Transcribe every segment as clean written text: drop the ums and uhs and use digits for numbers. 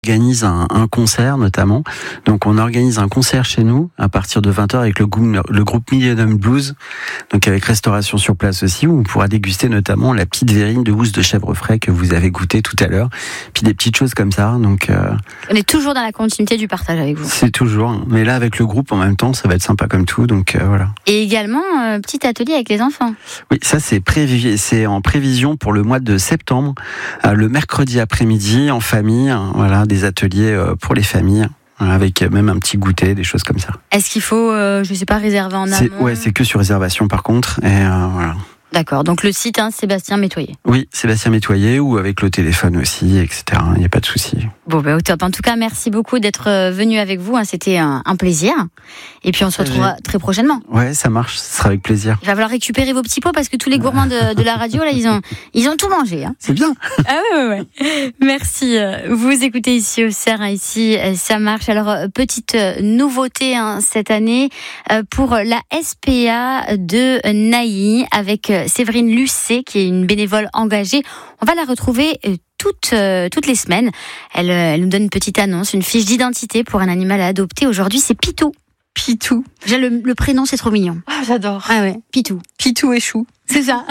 organise un concert notamment. Donc on organise un concert chez nous à partir de 20h avec le groupe Millennium Blues, donc avec restauration sur place aussi, où on pourra déguster notamment la petite verrine de housse de chèvre frais que vous avez goûté tout à l'heure, puis des petites choses comme ça. Donc on est toujours dans la continuité du partage avec vous. C'est toujours, mais là avec le groupe en même temps, ça va être sympa comme tout, donc voilà. Et également petit atelier avec les enfants. Oui, ça c'est en prévision pour le mois de septembre, le mercredi après-midi en famille, voilà, des ateliers pour les familles. Avec même un petit goûter, des choses comme ça. Est-ce qu'il faut, réserver en amont ? C'est que sur réservation par contre. Et voilà. D'accord, donc le site, Sébastien Métoyer. Oui, Sébastien Métoyer, ou avec le téléphone aussi, etc. Il n'y a pas de souci. Bon, au top. En tout cas, merci beaucoup d'être venu avec vous. C'était un plaisir. Et puis on se retrouvera très prochainement. Ouais, ça marche, ce sera avec plaisir. Il va falloir récupérer vos petits pots parce que tous les gourmands de la radio, là, ils ont tout mangé. C'est bien. Ah ouais. Merci. Vous écoutez ici au CERF, ici ça marche. Alors, petite nouveauté cette année pour la SPA de Nailly avec Séverine Lucet, qui est une bénévole engagée. On va la retrouver toutes les semaines. Elle nous donne une petite annonce, une fiche d'identité pour un animal à adopter. Aujourd'hui, c'est Pitou. Pitou. Déjà, le prénom, c'est trop mignon. Ah, j'adore. Ah ouais, Pitou. Pitou et Chou. C'est ça.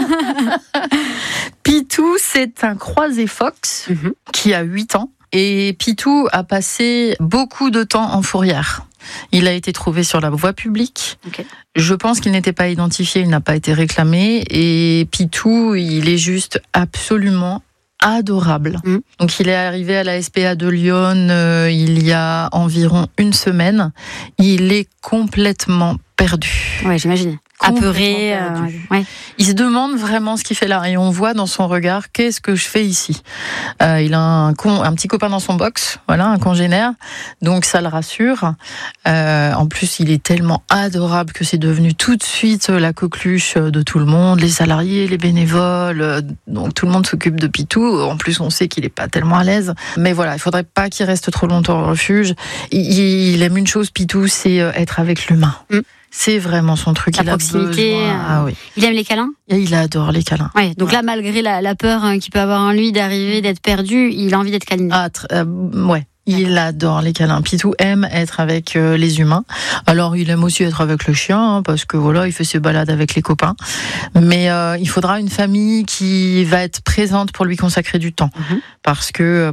Pitou, c'est un croisé fox qui a 8 ans. Et Pitou a passé beaucoup de temps en fourrière. Il a été trouvé sur la voie publique. Okay. Je pense qu'il n'était pas identifié, il n'a pas été réclamé. Et Pitou, il est juste absolument adorable. Donc il est arrivé à la SPA de Lyon il y a environ 1 semaine. Il est complètement perdu. Ouais, j'imagine. Apeuré. Ouais. Il se demande vraiment ce qu'il fait là. Et on voit dans son regard, qu'est-ce que je fais ici ? Il a un petit copain dans son box, voilà, un congénère. Donc ça le rassure. En plus, il est tellement adorable que c'est devenu tout de suite la coqueluche de tout le monde, les salariés, les bénévoles. Donc tout le monde s'occupe de Pitou. En plus, on sait qu'il n'est pas tellement à l'aise. Mais voilà, il faudrait pas qu'il reste trop longtemps au refuge. Il aime une chose, Pitou, c'est être avec l'humain. C'est vraiment son truc. La proximité. Oui. Il aime les câlins ? Et il adore les câlins. Ouais, donc là, malgré la peur qu'il peut avoir en lui d'arriver, d'être perdu, il a envie d'être câliné. Ouais. Il adore les câlins. Pitou aime être avec les humains. Alors, il aime aussi être avec le chien, parce que voilà, il fait ses balades avec les copains. Mais il faudra une famille qui va être présente pour lui consacrer du temps. Parce que,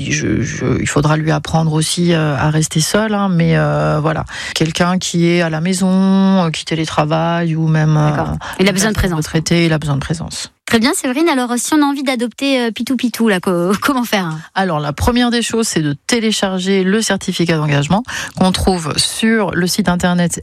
il faudra lui apprendre aussi à rester seul. Mais voilà, quelqu'un qui est à la maison, qui télétravaille, ou même... il a besoin de présence. Retraité, il a besoin de présence. Très bien, Séverine. Alors, si on a envie d'adopter Pitou, là, comment faire ? Alors, la première des choses, c'est de télécharger le certificat d'engagement qu'on trouve sur le site internet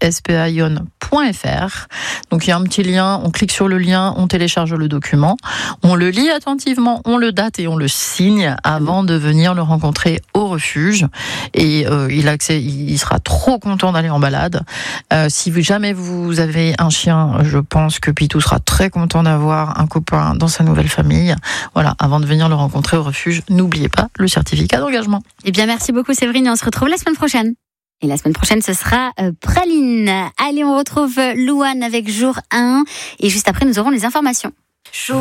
spaion.fr. Donc, il y a un petit lien, on clique sur le lien, on télécharge le document, on le lit attentivement, on le date et on le signe avant de venir le rencontrer au refuge. Et il sera trop content d'aller en balade. Si jamais vous avez un chien, je pense que Pitou sera très content d'avoir un copain dans sa nouvelle famille. Voilà, avant de venir le rencontrer au refuge, n'oubliez pas le certificat d'engagement. Eh bien, merci beaucoup Séverine et on se retrouve la semaine prochaine. Et la semaine prochaine, ce sera Praline. Allez, on retrouve Louane avec jour 1 et juste après, nous aurons les informations.